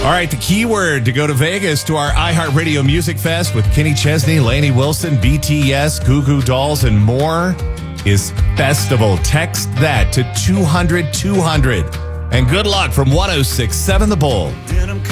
All right, the keyword to go to Vegas to our iHeartRadio Music Fest with Kenny Chesney, Lainey Wilson, BTS, Goo Goo Dolls, and more is festival. Text that to 200-200. And good luck from 106.7 The Bull.